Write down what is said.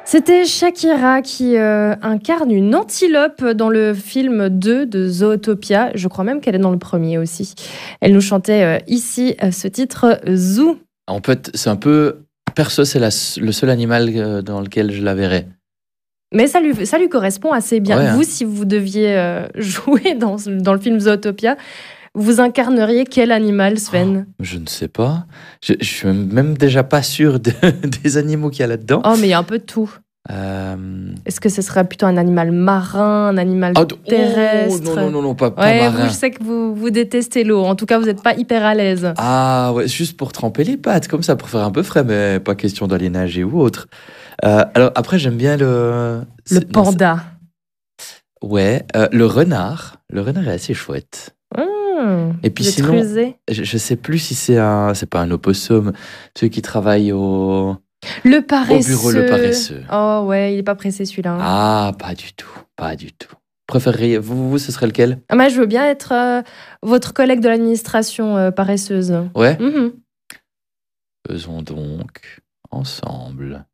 C'était Shakira qui incarne une antilope dans le film 2 de Zootopia. Je crois même qu'elle est dans le premier aussi. Elle nous chantait ici ce titre Zoo. C'est un peu... Perso, c'est le seul animal dans lequel je la verrais. Mais ça lui correspond assez bien. Ouais, hein. Vous, si vous deviez jouer dans le film Zootopia, vous incarneriez quel animal, Sven? Je ne sais pas. Je suis même déjà pas sûr des animaux qu'il y a là-dedans. Oh, mais il y a un peu de tout. Est-ce que ce serait plutôt un animal marin, un animal terrestre? Non, pas Ouais, marin. vous, je sais que vous détestez l'eau. En tout cas, vous n'êtes pas hyper à l'aise. Ah ouais, juste pour tremper les pattes, comme ça, pour faire un peu frais, mais pas question d'aller nager ou autre. Alors après, j'aime bien Le panda. Ouais, le renard. Le renard est assez chouette. Et puis Vous êtes sinon, rusé. je sais plus si c'est pas un opossum, celui qui travaille Le au paresseux. bureau, le paresseux. Oh ouais, il est pas pressé celui-là. Ah, pas du tout. Préféreriez, vous, ce serait lequel? Ah, moi, je veux bien être votre collègue de l'administration paresseuse. Ouais? Mhm. Faisons donc ensemble.